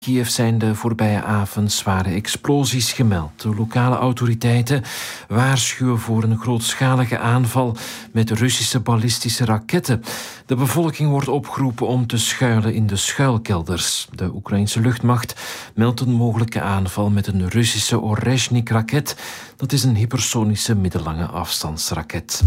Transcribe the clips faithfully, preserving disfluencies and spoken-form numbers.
Kiev zijn de voorbije avond zware explosies gemeld. De lokale autoriteiten waarschuwen voor een grootschalige aanval met Russische ballistische raketten. De bevolking wordt opgeroepen om te schuilen in de schuilkelders. De Oekraïnse luchtmacht meldt een mogelijke aanval met een Russische Orezhnik-raket. Dat is een hypersonische middellange afstandsraket.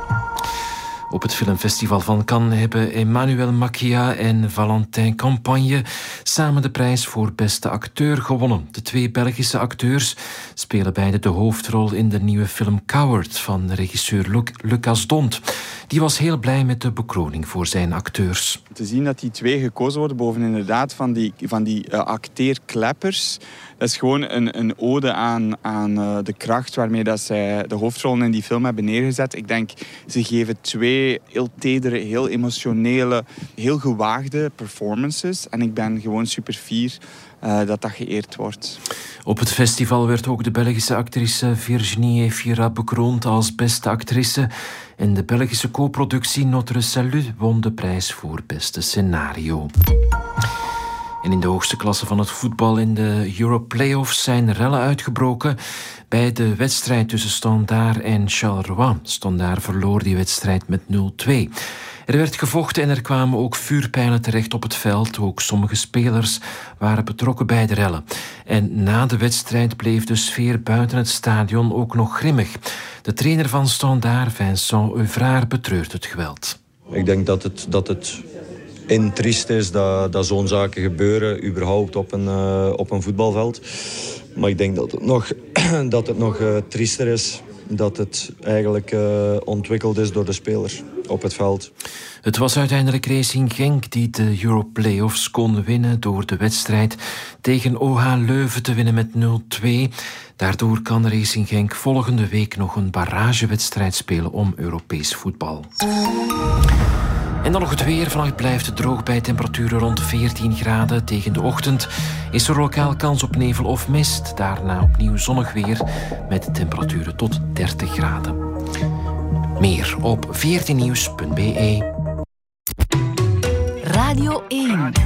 Op het filmfestival van Cannes hebben Emmanuel Macia en Valentin Campagne samen de prijs voor beste acteur gewonnen. De twee Belgische acteurs spelen beide de hoofdrol in de nieuwe film Coward van regisseur Luc, Lucas Dont. Die was heel blij met de bekroning voor zijn acteurs. Te zien dat die twee gekozen worden boven inderdaad van die, van die uh, acteerkleppers. Dat is gewoon een, een ode aan, aan uh, de kracht waarmee dat zij de hoofdrollen in die film hebben neergezet. Ik denk, ze geven twee heel tedere, heel emotionele, heel gewaagde performances. En ik ben gewoon super fier uh, dat dat geëerd wordt. Op het festival werd ook de Belgische actrice Virginie Efira bekroond als beste actrice. En de Belgische co-productie Notre Salut won de prijs voor beste scenario. En in de hoogste klasse van het voetbal in de Euro-playoffs zijn rellen uitgebroken bij de wedstrijd tussen Standaard en Charleroi. Standaard verloor die wedstrijd met nul twee. Er werd gevochten en er kwamen ook vuurpijlen terecht op het veld. Ook sommige spelers waren betrokken bij de rellen. En na de wedstrijd bleef de sfeer buiten het stadion ook nog grimmig. De trainer van Standaard, Vincent Euvraar, betreurt het geweld. Ik denk dat het... Dat het... En triest is dat, dat zo'n zaken gebeuren, überhaupt op een, uh, op een voetbalveld. Maar ik denk dat het nog, dat het nog uh, triester is dat het eigenlijk uh, ontwikkeld is door de speler op het veld. Het was uiteindelijk Racing Genk die de Euro-playoffs kon winnen door de wedstrijd tegen O H Leuven te winnen met nul twee. Daardoor kan Racing Genk volgende week nog een barragewedstrijd spelen om Europees voetbal. En dan nog het weer. Vannacht blijft het droog bij temperaturen rond veertien graden. Tegen de ochtend is er lokaal kans op nevel of mist. Daarna opnieuw zonnig weer met temperaturen tot dertig graden. Meer op veertien nieuws punt be. Radio één.